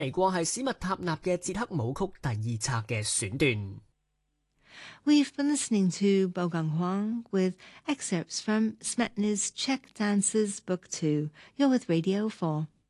嚟過係史密塔納嘅捷克舞曲第二冊嘅選段。 We've been listening to Bogang Huang with excerpts from Smetana's Czech Dances Book 2. You're with Radio 4.